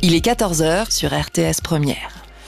Il est 14h sur RTS Première.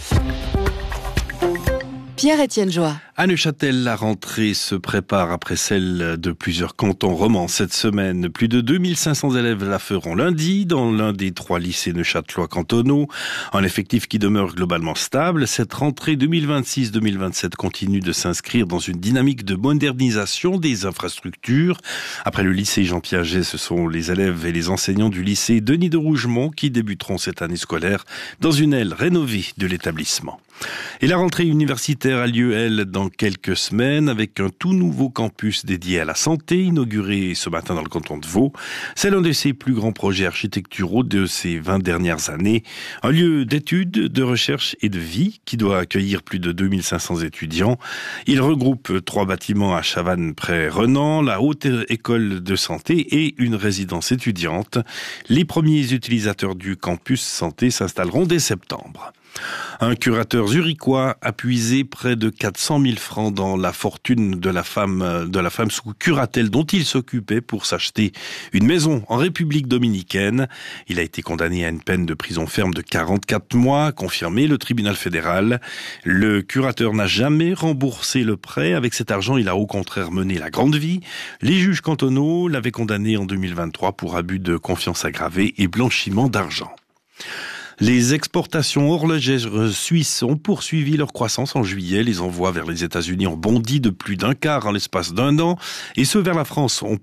Pierre-Étienne Joie. À Neuchâtel, la rentrée se prépare après celle de plusieurs cantons romans cette semaine. Plus de 2500 élèves la feront lundi dans l'un des 3 lycées neuchâtelois cantonaux. Un effectif qui demeure globalement stable. Cette rentrée 2026-2027 continue de s'inscrire dans une dynamique de modernisation des infrastructures. Après le lycée Jean Piaget, ce sont les élèves et les enseignants du lycée Denis de Rougemont qui débuteront cette année scolaire dans une aile rénovée de l'établissement. Et la rentrée universitaire a lieu, elle, dans quelques semaines, avec un tout nouveau campus dédié à la santé, inauguré ce matin dans le canton de Vaud. C'est l'un de ses plus grands projets architecturaux de ces 20 dernières années. Un lieu d'études, de recherche et de vie qui doit accueillir plus de 2500 étudiants. Il regroupe 3 bâtiments à Chavannes près Renan, la Haute École de Santé et une résidence étudiante. Les premiers utilisateurs du campus santé s'installeront dès septembre. Un curateur zurichois a puisé près de 400 000 francs dans la fortune de la femme sous curatelle dont il s'occupait pour s'acheter une maison en République dominicaine. Il a été condamné à une peine de prison ferme de 44 mois, confirmé le tribunal fédéral. Le curateur n'a jamais remboursé le prêt. Avec cet argent, il a au contraire mené la grande vie. Les juges cantonaux l'avaient condamné en 2023 pour abus de confiance aggravé et blanchiment d'argent. Les exportations horlogères suisses ont poursuivi leur croissance en juillet. Les envois vers les États-Unis ont bondi de plus d'1 quart en l'espace d'1 an. Et ceux vers la France ont